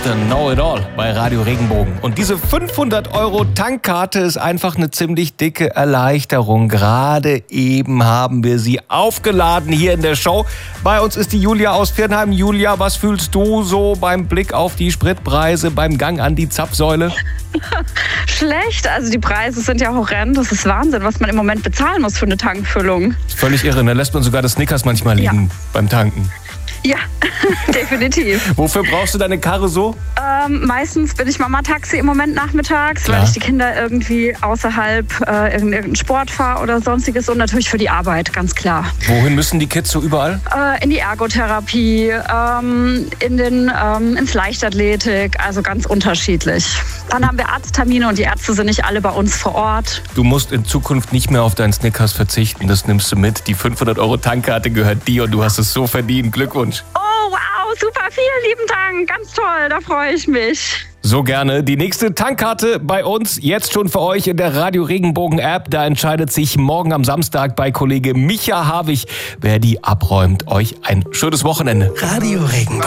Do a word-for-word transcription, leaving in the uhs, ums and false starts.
hörte Know It All bei Radio Regenbogen. Und diese fünfhundert Euro Tankkarte ist einfach eine ziemlich dicke Erleichterung. Gerade eben haben wir sie aufgeladen hier in der Show. Bei uns ist die Julia aus Viernheim. Julia, was fühlst du so beim Blick auf die Spritpreise, beim Gang an die Zapfsäule? Schlecht, also die Preise sind ja horrend. Das ist Wahnsinn, was man im Moment bezahlen muss für eine Tankfüllung. Völlig irre, da lässt man sogar das Snickers manchmal liegen ja. beim Tanken. Ja, definitiv. Wofür brauchst du deine Karre so? Ähm, meistens bin ich Mama-Taxi im Moment nachmittags, Klar. weil ich die Kinder irgendwie außerhalb äh, irgendeinen Sport fahre oder sonstiges und natürlich für die Arbeit, ganz klar. Wohin müssen die Kids so überall? Äh, in die Ergotherapie, ähm, in den, ähm, ins Leichtathletik, also ganz unterschiedlich. Dann haben wir Arzttermine und die Ärzte sind nicht alle bei uns vor Ort. Du musst in Zukunft nicht mehr auf deinen Snickers verzichten, das nimmst du mit. Die fünfhundert Euro Tankkarte gehört dir und du hast es so verdient. Glückwunsch. Oh, wow, super, vielen lieben Dank. Ganz toll, da freue ich mich. So gerne. Die nächste Tankkarte bei uns, jetzt schon für euch in der Radio Regenbogen App. Da entscheidet sich morgen am Samstag bei Kollege Micha Havig, wer die abräumt. Euch ein schönes Wochenende. Radio Regenbogen.